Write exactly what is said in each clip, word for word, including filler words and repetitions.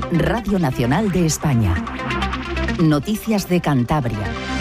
Radio Nacional de España. Noticias de Cantabria.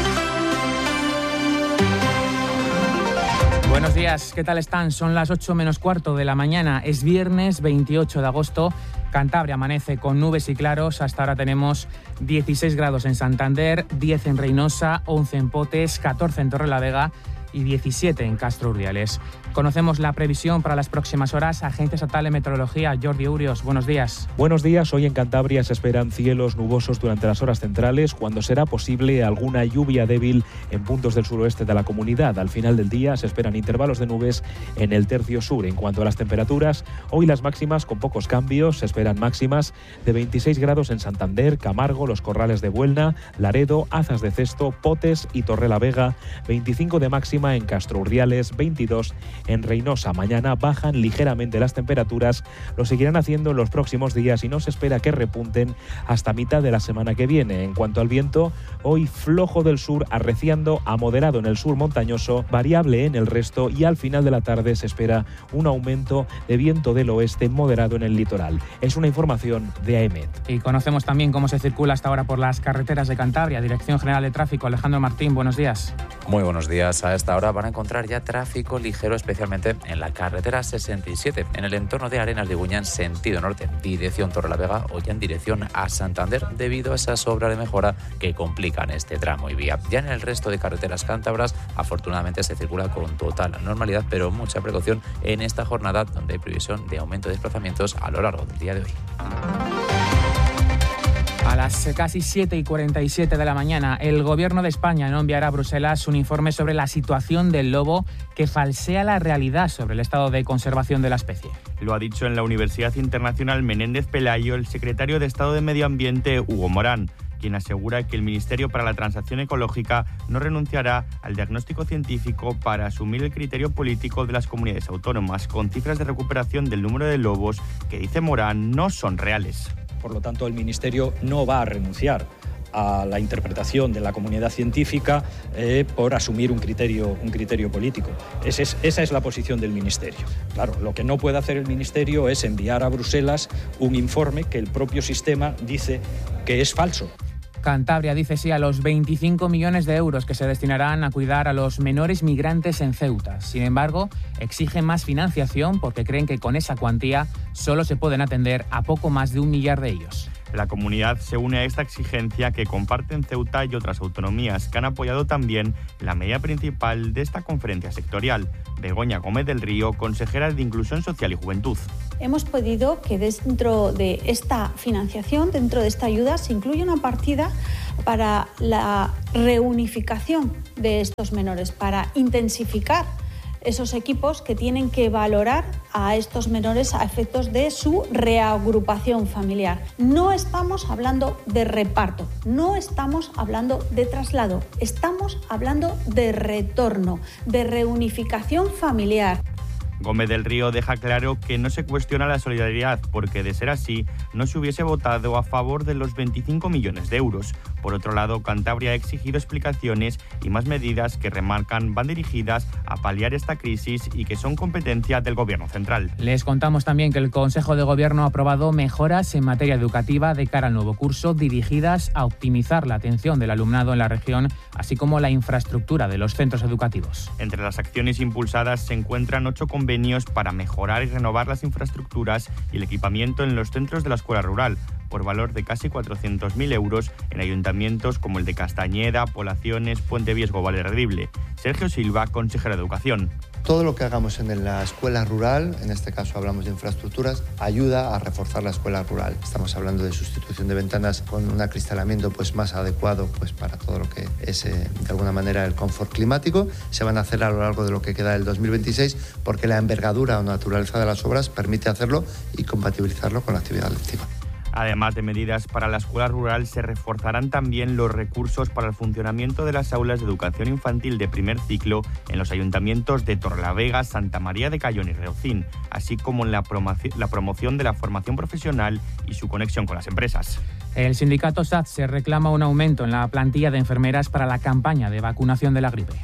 Buenos días, ¿qué tal están? Son las ocho menos cuarto de la mañana, es viernes veintiocho de agosto. Cantabria amanece con nubes y claros. Hasta ahora tenemos dieciséis grados en Santander, diez en Reynosa, once en Potes, catorce en Torrelavega y diecisiete en Castro Urdiales. Conocemos la previsión para las próximas horas. Agencia Estatal de Meteorología, Jordi Urios, buenos días. Buenos días. Hoy en Cantabria se esperan cielos nubosos durante las horas centrales, cuando será posible alguna lluvia débil en puntos del suroeste de la comunidad. Al final del día se esperan intervalos de nubes en el tercio sur. En cuanto a las temperaturas, hoy las máximas con pocos cambios. Se esperan máximas de veintiséis grados en Santander, Camargo, Los Corrales de Buelna, Laredo, Azas de Cesto, Potes y Torrelavega, veinticinco de máxima en Castro Urdiales, veintidós en Reynosa. Mañana bajan ligeramente las temperaturas, lo seguirán haciendo en los próximos días y no se espera que repunten hasta mitad de la semana que viene. En cuanto al viento, hoy flojo del sur, arreciando a moderado en el sur montañoso, variable en el resto, y al final de la tarde se espera un aumento de viento del oeste moderado en el litoral. Es una información de A E M E T. Y conocemos también cómo se circula hasta ahora por las carreteras de Cantabria. Dirección General de Tráfico, Alejandro Martín, buenos días. Muy buenos días. A esta hora van a encontrar ya tráfico ligero, especialmente en la carretera sesenta y siete, en el entorno de Arenas de Guñán, sentido norte, dirección Torrelavega, o ya en dirección a Santander, debido a esas obras de mejora que complican este tramo y vía. Ya en el resto de carreteras cántabras, afortunadamente se circula con total normalidad, pero mucha precaución en esta jornada, donde hay previsión de aumento de desplazamientos a lo largo del día de hoy. A las casi siete y cuarenta y siete de la mañana, el Gobierno de España no enviará a Bruselas un informe sobre la situación del lobo que falsea la realidad sobre el estado de conservación de la especie. Lo ha dicho en la Universidad Internacional Menéndez Pelayo el secretario de Estado de Medio Ambiente, Hugo Morán, quien asegura que el Ministerio para la Transición Ecológica no renunciará al diagnóstico científico para asumir el criterio político de las comunidades autónomas, con cifras de recuperación del número de lobos que, dice Morán, no son reales. Por lo tanto, el Ministerio no va a renunciar a la interpretación de la comunidad científica eh, por asumir un criterio, un criterio político. Ese es, esa es la posición del Ministerio. Claro, lo que no puede hacer el Ministerio es enviar a Bruselas un informe que el propio sistema dice que es falso. Cantabria dice sí a los veinticinco millones de euros que se destinarán a cuidar a los menores migrantes en Ceuta. Sin embargo, exige más financiación porque creen que con esa cuantía solo se pueden atender a poco más de un millar de ellos. La comunidad se une a esta exigencia que comparten Ceuta y otras autonomías, que han apoyado también la medida principal de esta conferencia sectorial. Begoña Gómez del Río, consejera de Inclusión Social y Juventud. Hemos pedido que dentro de esta financiación, dentro de esta ayuda, se incluya una partida para la reunificación de estos menores, para intensificar esos equipos que tienen que valorar a estos menores a efectos de su reagrupación familiar. No estamos hablando de reparto, no estamos hablando de traslado, estamos hablando de retorno, de reunificación familiar. Gómez del Río deja claro que no se cuestiona la solidaridad, porque de ser así no se hubiese votado a favor de los veinticinco millones de euros. Por otro lado, Cantabria ha exigido explicaciones y más medidas que remarcan van dirigidas a paliar esta crisis y que son competencia del Gobierno central. Les contamos también que el Consejo de Gobierno ha aprobado mejoras en materia educativa de cara al nuevo curso, dirigidas a optimizar la atención del alumnado en la región, así como la infraestructura de los centros educativos. Entre las acciones impulsadas se encuentran ocho convenios para mejorar y renovar las infraestructuras y el equipamiento en los centros de la escuela rural, por valor de casi cuatrocientos mil euros en ayuntamientos como el de Castañeda, Polaciones, Puente Viesgo, Valderredible. Sergio Silva, consejero de Educación. Todo lo que hagamos en la escuela rural, en este caso hablamos de infraestructuras, ayuda a reforzar la escuela rural. Estamos hablando de sustitución de ventanas con un acristalamiento pues, más adecuado pues, para todo lo que es eh, de alguna manera el confort climático. Se van a hacer a lo largo de lo que queda del dos mil veintiséis porque la envergadura o naturaleza de las obras permite hacerlo y compatibilizarlo con la actividad lectiva. Además de medidas para la escuela rural, se reforzarán también los recursos para el funcionamiento de las aulas de educación infantil de primer ciclo en los ayuntamientos de Torrelavega, Santa María de Cayón y Reucín, así como en la, promoci- la promoción de la formación profesional y su conexión con las empresas. El sindicato S A T se reclama un aumento en la plantilla de enfermeras para la campaña de vacunación de la gripe.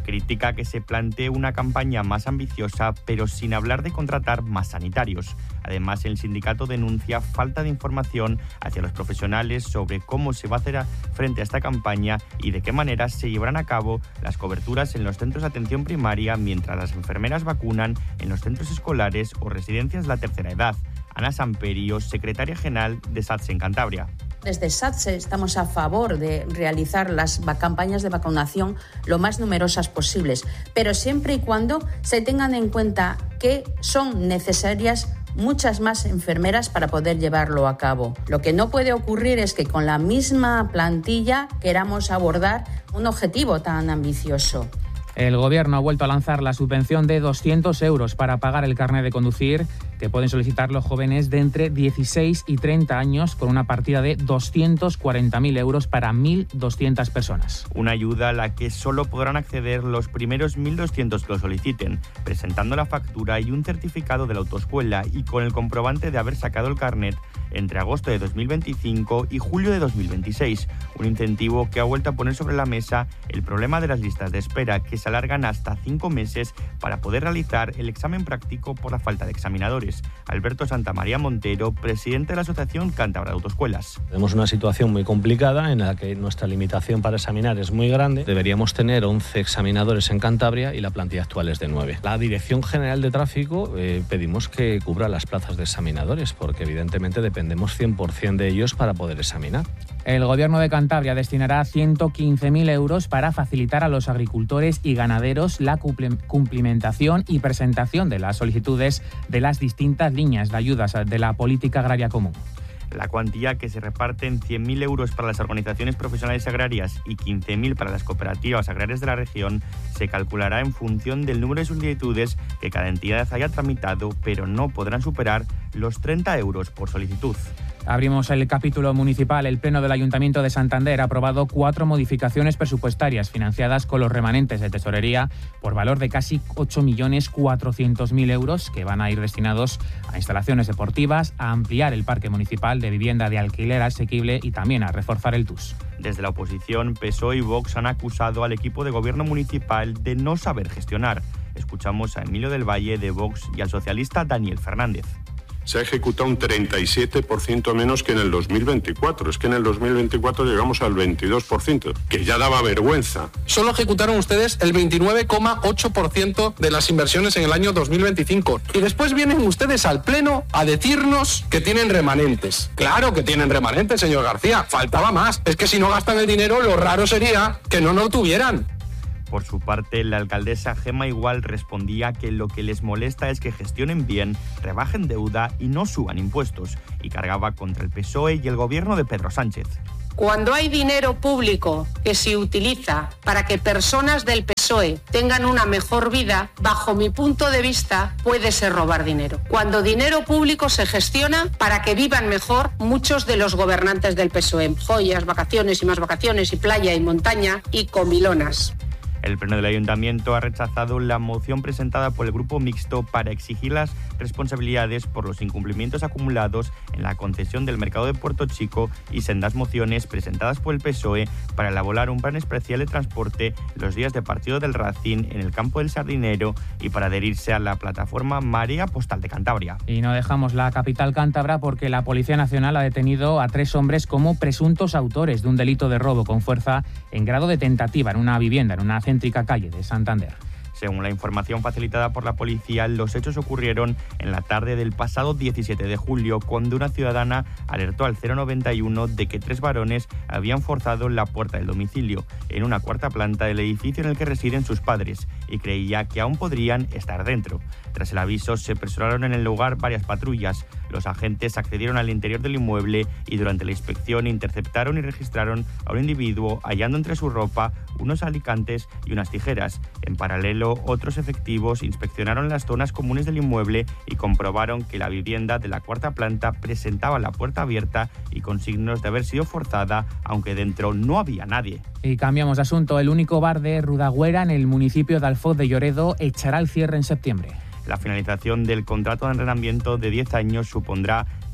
Critica que se plantee una campaña más ambiciosa, pero sin hablar de contratar más sanitarios. Además, el sindicato denuncia falta de información hacia los profesionales sobre cómo se va a hacer frente a esta campaña y de qué manera se llevarán a cabo las coberturas en los centros de atención primaria mientras las enfermeras vacunan en los centros escolares o residencias de la tercera edad. Ana Samperio, secretaria general de SATSE en Cantabria. Desde SATSE estamos a favor de realizar las campañas de vacunación lo más numerosas posibles, pero siempre y cuando se tengan en cuenta que son necesarias muchas más enfermeras para poder llevarlo a cabo. Lo que no puede ocurrir es que con la misma plantilla queramos abordar un objetivo tan ambicioso. El Gobierno ha vuelto a lanzar la subvención de doscientos euros para pagar el carnet de conducir que pueden solicitar los jóvenes de entre dieciséis y treinta años con una partida de doscientos cuarenta mil euros para mil doscientas personas. Una ayuda a la que solo podrán acceder los primeros mil doscientos que lo soliciten, presentando la factura y un certificado de la autoescuela y con el comprobante de haber sacado el carnet entre agosto de dos mil veinticinco y julio de dos mil veintiséis. Un incentivo que ha vuelto a poner sobre la mesa el problema de las listas de espera, que se alargan hasta cinco meses para poder realizar el examen práctico por la falta de examinadores. Alberto Santamaría Montero, presidente de la Asociación Cántabra de Autoescuelas. Tenemos una situación muy complicada en la que nuestra limitación para examinar es muy grande. Deberíamos tener once examinadores en Cantabria y la plantilla actual es de nueve. La Dirección General de Tráfico eh, pedimos que cubra las plazas de examinadores porque evidentemente dependemos cien por ciento de ellos para poder examinar. El Gobierno de Cantabria destinará ciento quince mil euros para facilitar a los agricultores y ganaderos la cumplimentación y presentación de las solicitudes de las distintas líneas de ayudas de la política agraria común. La cuantía, que se reparte en cien mil euros para las organizaciones profesionales agrarias y quince mil para las cooperativas agrarias de la región, se calculará en función del número de solicitudes que cada entidad haya tramitado, pero no podrán superar los treinta euros por solicitud. Abrimos el capítulo municipal. El Pleno del Ayuntamiento de Santander ha aprobado cuatro modificaciones presupuestarias financiadas con los remanentes de tesorería por valor de casi ocho millones cuatrocientos mil euros que van a ir destinados a instalaciones deportivas, a ampliar el parque municipal de vivienda de alquiler asequible y también a reforzar el T U S. Desde la oposición, P S O E y Vox han acusado al equipo de gobierno municipal de no saber gestionar. Escuchamos a Emilio del Valle de Vox y al socialista Daniel Fernández. Se ha ejecutado un treinta y siete por ciento menos que en el dos mil veinticuatro. Es que en el dos mil veinticuatro llegamos al veintidós por ciento, que ya daba vergüenza. Solo ejecutaron ustedes el veintinueve coma ocho por ciento de las inversiones en el año dos mil veinticinco. Y después vienen ustedes al Pleno a decirnos que tienen remanentes. Claro que tienen remanentes, señor García. Faltaba más. Es que si no gastan el dinero, lo raro sería que no lo tuvieran. Por su parte, la alcaldesa Gemma Igual respondía que lo que les molesta es que gestionen bien, rebajen deuda y no suban impuestos, y cargaba contra el P S O E y el gobierno de Pedro Sánchez. Cuando hay dinero público que se utiliza para que personas del P S O E tengan una mejor vida, bajo mi punto de vista, puede ser robar dinero. Cuando dinero público se gestiona para que vivan mejor muchos de los gobernantes del P S O E. Joyas, vacaciones y más vacaciones, y playa y montaña y comilonas. El Pleno del Ayuntamiento ha rechazado la moción presentada por el Grupo Mixto para exigir las responsabilidades por los incumplimientos acumulados en la concesión del mercado de Puerto Chico y sendas mociones presentadas por el P S O E para elaborar un plan especial de transporte los días de partido del Racing en el campo del Sardinero y para adherirse a la plataforma Marea Postal de Cantabria. Y no dejamos la capital cántabra porque la Policía Nacional ha detenido a tres hombres como presuntos autores de un delito de robo con fuerza en grado de tentativa en una vivienda, en una céntrica calle de Santander. Según la información facilitada por la policía, los hechos ocurrieron en la tarde del pasado diecisiete de julio, cuando una ciudadana alertó al cero noventa y uno de que tres varones habían forzado la puerta del domicilio en una cuarta planta del edificio en el que residen sus padres y creía que aún podrían estar dentro. Tras el aviso, se personaron en el lugar varias patrullas. Los agentes accedieron al interior del inmueble y durante la inspección interceptaron y registraron a un individuo hallando entre su ropa unos alicantes y unas tijeras. En paralelo, otros efectivos inspeccionaron las zonas comunes del inmueble y comprobaron que la vivienda de la cuarta planta presentaba la puerta abierta y con signos de haber sido forzada, aunque dentro no había nadie. Y cambiamos de asunto. El único bar de Rudagüera en el municipio de Alfoz de Lloredo echará el cierre en septiembre. La finalización del contrato de arrendamiento de diez años supondrá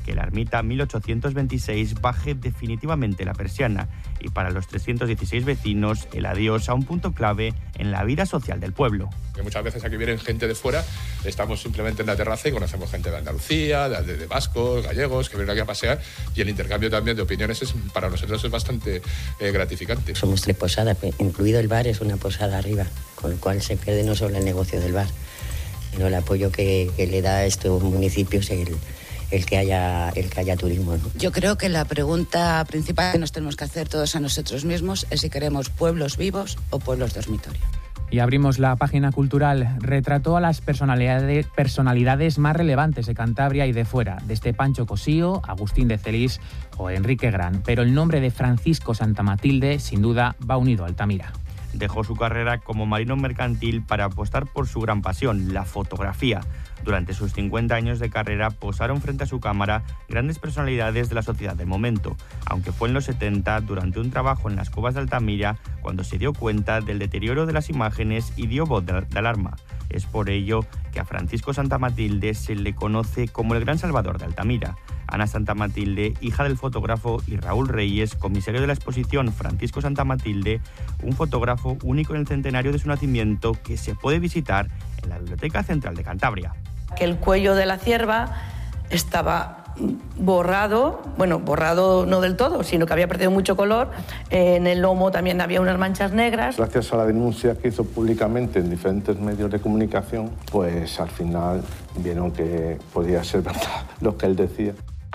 que la ermita mil ochocientos veintiséis baje definitivamente la persiana y para los trescientos dieciséis vecinos el adiós a un punto clave en la vida social del pueblo. Que muchas veces aquí vienen gente de fuera, estamos simplemente en la terraza y conocemos gente de Andalucía, de, de vascos, gallegos, que vienen aquí a pasear, y el intercambio también de opiniones es, para nosotros es bastante eh, gratificante. Somos tres posadas, incluido el bar, es una posada arriba, con lo cual se pierde no solo el negocio del bar, sino el apoyo que, que le da a estos municipios el, el, que, haya, el que haya turismo, ¿no? Yo creo que la pregunta principal que nos tenemos que hacer todos a nosotros mismos es si queremos pueblos vivos o pueblos dormitorio. Y abrimos la página cultural. Retrató a las personalidades, personalidades más relevantes de Cantabria y de fuera, desde Pancho Cosío, Agustín de Celís o Enrique Gran. Pero el nombre de Francisco Santamatilde, sin duda, va unido a Altamira. Dejó su carrera como marino mercantil para apostar por su gran pasión, la fotografía. Durante sus cincuenta años de carrera posaron frente a su cámara grandes personalidades de la sociedad del momento, aunque fue en los setenta, durante un trabajo en las cuevas de Altamira, cuando se dio cuenta del deterioro de las imágenes y dio voz de, de alarma. Es por ello que a Francisco Santamatilde se le conoce como el gran salvador de Altamira. Ana Santamatilde, hija del fotógrafo, y Raúl Reyes, comisario de la exposición Francisco Santamatilde, un fotógrafo único en el centenario de su nacimiento que se puede visitar en la Biblioteca Central de Cantabria. Que el cuello de la cierva estaba borrado, bueno, borrado no del todo, sino que había perdido mucho color. En el lomo también había unas manchas negras. Gracias a la denuncia que hizo públicamente en diferentes medios de comunicación, pues al final vieron que podía ser verdad lo que él decía.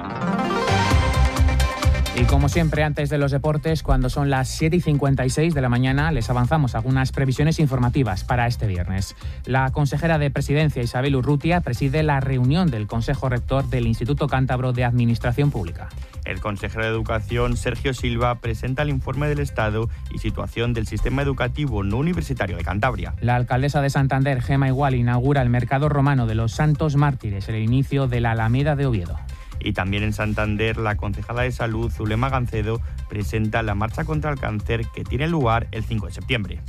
Y como siempre, antes de los deportes, cuando son las siete y cincuenta y seis de la mañana, les avanzamos algunas previsiones informativas para este viernes. La consejera de Presidencia, Isabel Urrutia, preside la reunión del Consejo Rector del Instituto Cántabro de Administración Pública. El consejero de Educación, Sergio Silva, presenta el informe del estado y situación del sistema educativo no universitario de Cantabria. La alcaldesa de Santander, Gema Igual, inaugura el Mercado Romano de los Santos Mártires, el inicio de la Alameda de Oviedo. Y también en Santander, la concejala de Salud, Zulema Gancedo, presenta la marcha contra el cáncer que tiene lugar el cinco de septiembre.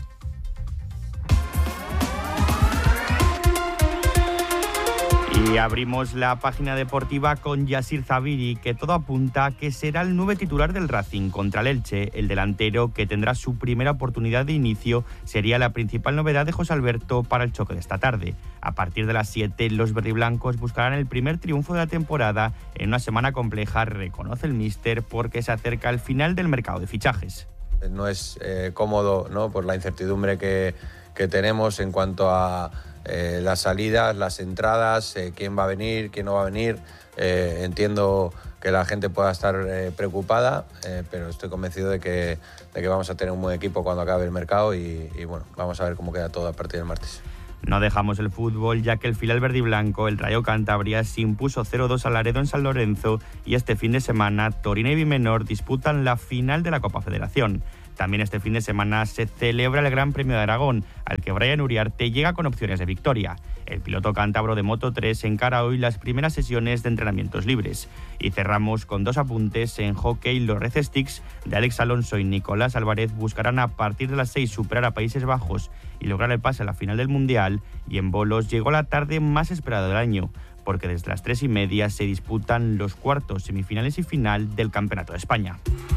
Y abrimos la página deportiva con Yasir Zabiri, que todo apunta a que será el nuevo titular del Racing contra el Elche. El delantero, que tendrá su primera oportunidad de inicio, sería la principal novedad de José Alberto para el choque de esta tarde. A partir de las siete, los verdiblancos buscarán el primer triunfo de la temporada en una semana compleja, reconoce el míster, porque se acerca el final del mercado de fichajes. No es eh, cómodo, ¿no?, por la incertidumbre que, que tenemos en cuanto a Eh, las salidas, las entradas, eh, quién va a venir, quién no va a venir. Eh, entiendo que la gente pueda estar eh, preocupada, eh, pero estoy convencido de que, de que vamos a tener un buen equipo cuando acabe el mercado y, y bueno, vamos a ver cómo queda todo a partir del martes. No dejamos el fútbol, ya que el filial verdiblanco, el Rayo Cantabria, se impuso cero dos al Laredo en San Lorenzo y este fin de semana Torino y Bimenor disputan la final de la Copa Federación. También este fin de semana se celebra el Gran Premio de Aragón, al que Brian Uriarte llega con opciones de victoria. El piloto cántabro de Moto tres encara hoy las primeras sesiones de entrenamientos libres. Y cerramos con dos apuntes en hockey. Los Red Sticks de Alex Alonso y Nicolás Álvarez buscarán a partir de las seis superar a Países Bajos y lograr el pase a la final del Mundial. Y en bolos llegó la tarde más esperada del año, porque desde las tres y media se disputan los cuartos, semifinales y final del Campeonato de España.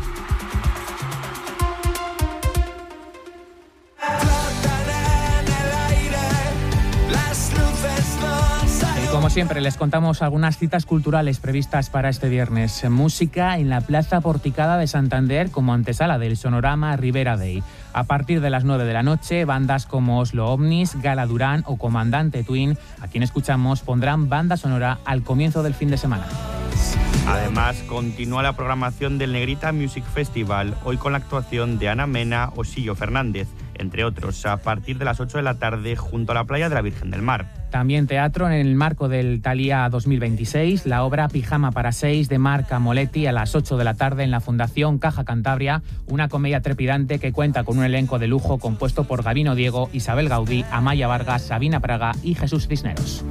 Como siempre, les contamos algunas citas culturales previstas para este viernes. Música en la Plaza Porticada de Santander como antesala del Sonorama Rivera Day. A partir de las nueve de la noche, bandas como Oslo Omnis, Gala Durán o Comandante Twin, a quien escuchamos, pondrán banda sonora al comienzo del fin de semana. Además, continúa la programación del Negrita Music Festival, hoy con la actuación de Ana Mena o Sillo Fernández, entre otros, a partir de las ocho de la tarde junto a la playa de la Virgen del Mar. También teatro en el marco del Thalía dos mil veintiséis, la obra Pijama para seis de Marca Moletti a las ocho de la tarde en la Fundación Caja Cantabria, una comedia trepidante que cuenta con un elenco de lujo compuesto por Gabino Diego, Isabel Gaudí, Amaya Vargas, Sabina Praga y Jesús Cisneros.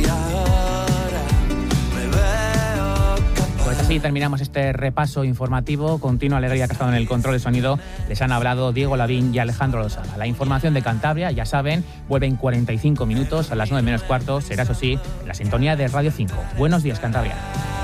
Pues así terminamos este repaso informativo. Continua alegría que ha estado en el control de sonido. Les han hablado Diego Lavín y Alejandro Lozada. La información de Cantabria, ya saben, vuelve en cuarenta y cinco minutos a las nueve menos cuarto. Será, eso sí, la sintonía de Radio cinco. Buenos días, Cantabria.